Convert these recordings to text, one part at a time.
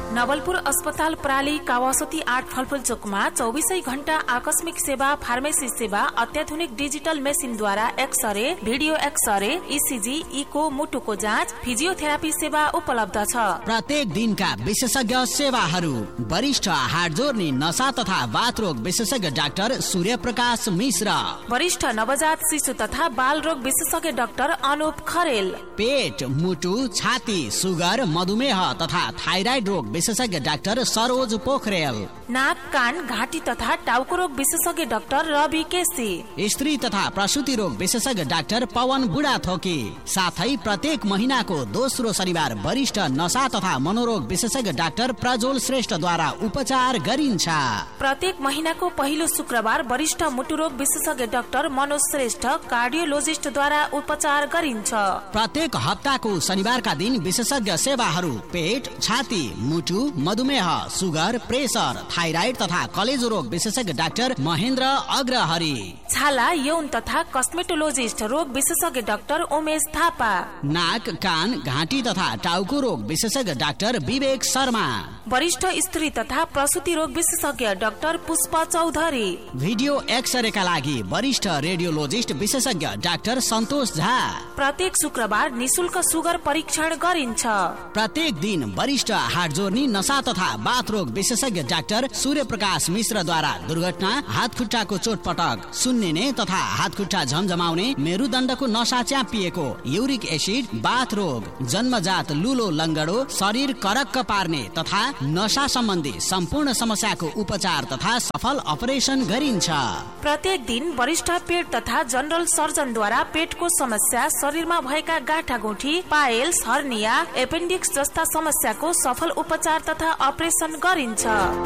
नवलपुर अस्पताल प्राली कावासोती 8 फलफुल चोकमा 24 घण्टा आकस्मिक सेवा, फार्मेसी सेवा, अत्याधुनिक digital मेसिनद्वारा x-ray, video x-ray, ECG, eco, मुटुको जाँच, फिजियोथेरापी सेवा उपलब्ध छ। प्रत्येक दिनका विशेषज्ञ सेवाहरू। वरिष्ठ हाड जोर्नी, नशा तथा बाथ रोग विशेषज्ञ डाक्टर सूर्य प्रकाश मिश्र। वरिष्ठ नवजात शिशु तथा बाल रोग विशेषज्ञ डाक्टर अनुप खरेल। पेट, मुटु, छाती, सुगर, मधुमेह तथा थाइराइड रोग विशेषज्ञ डाक्टर सरोज पोखरेल। नाक, कान, घाँटी तथा टाउको रोग विशेषज्ञ डाक्टर रवि केसी। स्त्री तथा प्रसूति रोग विशेषज्ञ डाक्टर पवन बुढाथोकी। साथै प्रत्येक महिनाको दोस्रो शनिबार वरिष्ठ नशा तथा मनोरोग विशेषज्ञ डाक्टर प्रज्वल श्रेष्ठद्वारा उपचार गरिन्छ। प्रत्येक महिनाको पहिलो शुक्रबार वरिष्ठ मुटु रोग विशेषज्ञ डाक्टर मनोज श्रेष्ठ कार्डियोलोजिस्टद्वारा उपचार गरिन्छ। प्रत्येक हप्ताको शनिबारका दिन विशेषज्ञ सेवाहरू पेट, छाती, मुटु, मधुमेह, सुगर, प्रेसर, थाइराइड तथा कलेजो रोग विशेषज्ञ डाक्टर महेन्द्र अग्रहरि। छाला, यौन तथा कस्मेटोलोजिस्ट रोग विशेषज्ञ डाक्टर उमेश थापा। नाक, कान, घाँटी तथा टाउको रोग विशेषज्ञ डाक्टर विवेक शर्मा। वरिष्ठ स्त्री तथा प्रसूति रोग विशेषज्ञ डाक्टर पुष्प चौधरी। भिडियो एक्सरेका लागि वरिष्ठ रेडियोलोजिस्ट विशेषज्ञ डाक्टर सन्तोष झा। प्रत्येक शुक्रबार निशुल्क सुगर परीक्षण गरिन्छ। प्रत्येक दिन वरिष्ठ हाड जोर्नी, नशा तथा बाथ रोग विशेषज्ञ डाक्टर सूर्य प्रकाश मिश्रद्वारा दुर्घटना, हात खुट्टाको चोटपटक, सुन्निने तथा हात खुट्टा झमझमाउने, मेरुदण्डको नशा च्यापिएको, युरिक एसिड, बाथ रोग, जन्मजात लुलो लङ्गडो, शरीर करक्क पार्ने तथा नशा सम्बन्धी सम्पूर्ण समस्याको उपचार तथा सफल अपरेसन गरिन्छ। प्रत्येक दिन वरिष्ठ पेट तथा जनरल सर्जनद्वारा पेटको समस्या, शरीरमा भएका गाँठागुठी, पाइल्स, हर्निया, एपेन्डिक्स जस्ता समस्याको सफल उपचार तथा अपरेसन गरिन्छ।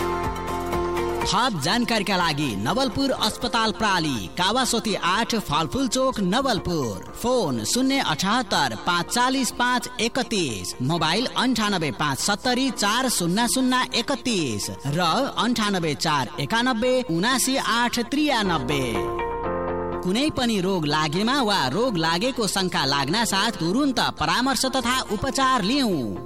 थप जानकारीका लागि नवलपुर अस्पताल प्राली कावासोती 8 फलफुल चोक नवलपुर। फोन 078 540 531, मोबाइल 98 570 40031 र 98 491 79 893। कुनै पनि रोग लागेमा वा रोग लागेको शंका लाग्न साथ तुरुन्त परामर्श तथा उपचार लिऊ।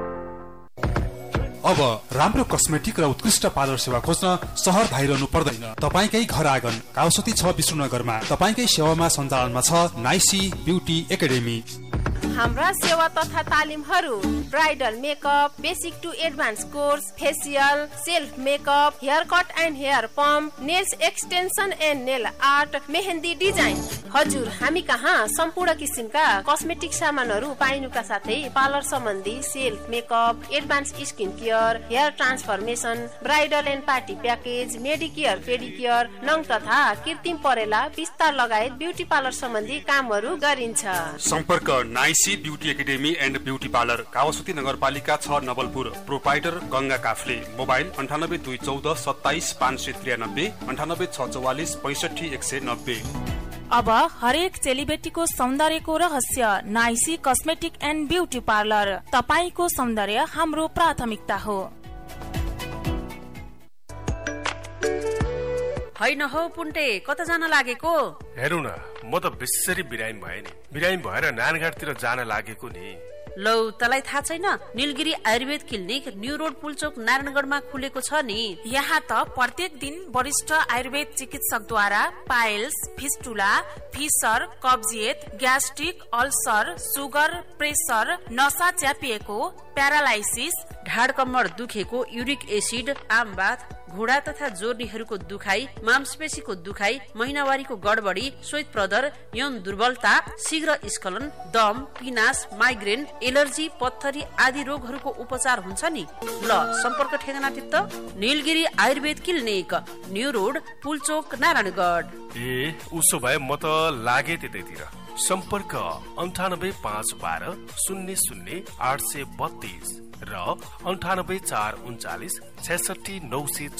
अब राम्रो कस्मेटिक र उत्कृष्ट पार्लर सेवा खोज्न शहर धाइरहनु पर्दैन। तपाईकै घर आँगन कावासोती 6 विष्णुनगरमा तपाईकै सेवामा सञ्चालनमा छ नाइसी ब्युटी एकाडेमी। हाम्रा सेवा तथा तालिमहरू bridal makeup, basic to advance course, facial, self makeup, hair cut and hair pump, nails extension and nail art, mehndi design. हजुर, हामी कहाँ सम्पूर्ण किसिमका कस्मेटिक सामानहरू पाइनुका साथै पार्लर सम्बन्धी self makeup, advance skin care, hair transformation, bridal and party package, Medicare, पेडिकेयर, नङ तथा कृत्रिम परेला, विस्तार लगायत ब्युटी पार्लर सम्बन्धी कामहरू गरिन्छ। सम्पर्क नाइसी beauty academy and beauty parlour, Kawasoti नगरपालिका 6 नवलपुर। प्रोपाइटर गंगा काफले। मोबाइल 98 214 27 593, 98 644 65 190। अब हरेक चेलीबेटीको सौन्दर्यको रहस्य नाइसी कस्मेटिक एन्ड ब्युटी पार्लर। तपाईको सौन्दर्य हाम्रो प्राथमिकता हो। हैन हो पुन्टे, कता जान लागेको? हेरौ न, म त बेसरी बिरामी भए नि। बिरामी भएर नानघाटतिर जान लागेको नि। लौ, तलाई थाहा छैन? Nilgiri Ayurveda clinic new road Pulchowk नारायणगढमा खुलेको छ नि। यहाँ त प्रत्येक दिन वरिष्ठ आयुर्वेद चिकित्सकद्वारा पाइल्स, फिस्टुला, फिसर, कब्जियत, ग्यास्ट्रिक, अल्सर, सुगर, प्रेसर, नसा च्यापिएको, प्यारालाइसिस, ढाड कम्मर दुखेको, युरिक एसिड, आमबाथ, घुँडा तथा जोर्नीहरूको दुखाइ, मांसपेशीको दुखाइ, महिनावारीको गडबडी, श्वेत प्रदर, यौन दुर्बलता, शीघ्र स्खलन, दम, पिनास, माइग्रेन, एलर्जी, पत्थरी आदि रोगहरूको उपचार हुन्छ नि। ल, सम्पर्क ठेगाना टिप्त Nilgiri Ayurveda clinic, new road Pulchowk Narayangarh. ए, उसो भए म त लागे त्यतैतिर। सम्पर्क 98 512 00 832 र 98 439 66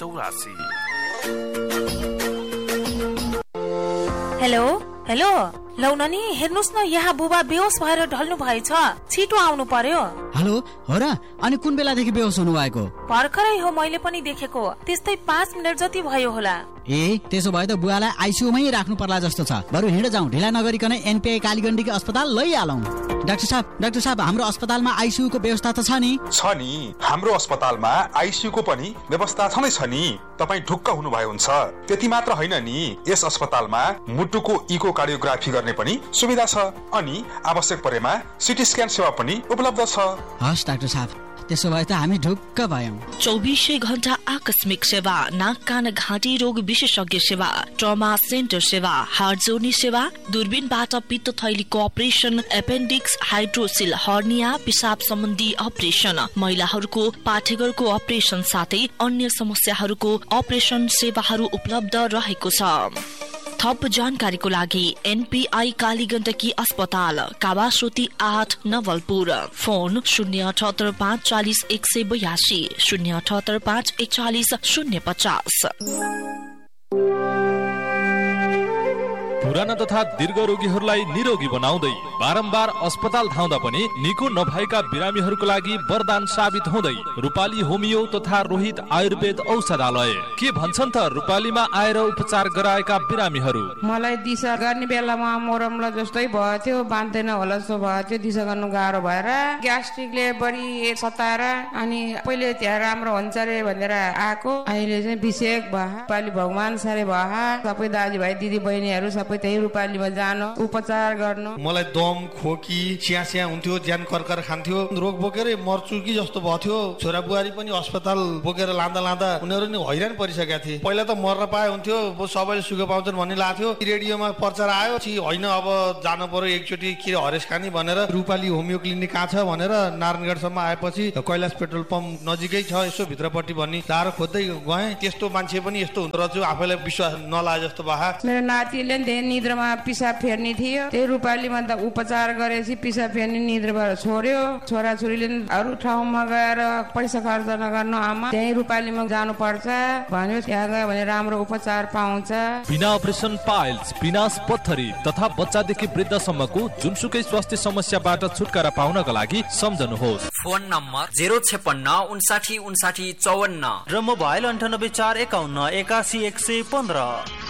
984। हेलो हेलो, लौ नानी हेर्नुस् न, यहाँ बुबा बेहोस भएर ढल्नु भएछ, छिटो आउनु पर्यो। हेलो, हो र? अनि कुन बेलादेखि बेहोस हुनु भएको? भर्खरै हो, मैले पनि देखेको। त्यस्तै 5 मिनेट जति भयो होला। ए, त्यसो भए त बुवालाई आइसियुमै राख्नु पर्ला जस्तो छ। बरु हिँड जाउँ, ढिला नगरिकन एनपीआई कालीगण्डकी अस्पताल लैहालौँ। डाक्टर साहब हाम्रो अस्पतालमा आइसियु को व्यवस्था त छ नि? छ नि, हाम्रो अस्पतालमा आइसियु को पनि व्यवस्था छँदै छ नि। तपाईँ ढुक्क हुनुभयो हुन्छ। त्यति मात्र होइन नि, यस अस्पतालमा मुटुको इकोकार्डियोग्राफी गर्ने पनि सुविधा छ अनि आवश्यक परेमा सिटी स्क्यान सेवा पनि उपलब्ध छ। हस् डाक्टर साहब, त्यसो भए त हामी ढुक्क भयौं। 24 घण्टा आकस्मिक सेवा, नाक कान घाँटी रोग विशेषज्ञ सेवा, ट्रमा सेन्टर सेवा, हार्ट जोड्ने सेवा, दूरबीनबाट पित्त थैलीको अपरेसन, एपेन्डिक्स, हाइड्रोसिल, हर्निया, पिसाब सम्बन्धी अपरेसन, महिलाहरूको पाठेघरको अपरेसन साथै अन्य समस्याहरूको अपरेसन सेवाहरू उपलब्ध रहेको छ। थप जानकारीको लागि एनपीआई कालीगण्डकी अस्पताल, कावासोती 8 नवलपुर, फोन 078 540 182, 078 541 050। पुराना तथा दीर्घ रोगीहरूलाई निरोगी बनाउँदै बारम्बार अस्पताल धाउँदा पनि निको नभएका बिरामीहरूको लागि वरदान साबित हुँदै रूपाली होमियो तथा रोहित आयुर्वेद औषधालय। के भन्छन् त रूपालीमा आएर उपचार गराएका बिरामीहरू? मलाई दिशा गर्ने बेलामा मोरमला जस्तै भयो थियो, बाँध्दैन होला जस्तो भयो थियो, दिशा गर्नु गाह्रो भएर ग्यास्ट्रिकले बढी सताएर अनि पहिले त्यहाँ राम्रो हुन्छ रे भनेर आएको, अहिले चाहिँ विषेक भयो। रूपाली भगवान सारे भयो, सबै दाजुभाइ दिदी बहिनीहरू सबै त्यही रूपालीमा जानु उपचार गर्नु। मलाई दम, खोकी, चिया हुन्थ्यो, ज्यान कर्कर खान्थ्यो, रोग बोकेरै मर्छु कि जस्तो भयो थियो। छोरा बुहारी पनि अस्पताल बोकेर लाँदा उनीहरू नि हैरान परिसकेका थिए। पहिला त मर्न पाए हुन्थ्यो, सबैले सुख पाउँछन् भन्ने लाग्थ्यो। रेडियोमा प्रचार आयो, होइन अब जानु पर्यो एकचोटि के हरेस खानी भनेर रूपाली होमियो क्लिनिक कहाँ छ भनेर नारायणगढसम्म आएपछि कैलाश पेट्रोल पम्प नजिकै छ यसो भित्रपट्टि भन्ने लाएर खोज्दै गएँ। त्यस्तो मान्छे पनि यस्तो हुँदो रहेछ, आफैलाई विश्वास नलागे जस्तो भयो। मेरो नातिले निद्रामा पिसाब फेर्ने थियो, त्यही रूपालीमा त उपचार गरेपछि पिसाब फेर्ने निद्राबाट छोड्यो। छोराछोरीले अरू ठाउँमा गएर पैसा खर्च नगर्नु आमा, त्यही रूपालीमा जानु पर्छ भन्यो। त्यहाँ गयो भने राम्रो उपचार पाउँछ। बिना अपरेसन पाइल्स, पिनास, पत्थरी तथा बच्चादेखि वृद्धसम्मको जुनसुकै स्वास्थ्य समस्याबाट छुटकारा पाउनका लागि सम्झनुहोस्। फोन नम्बर 056 59 59 54 र मोबाइल 98 451 81 115।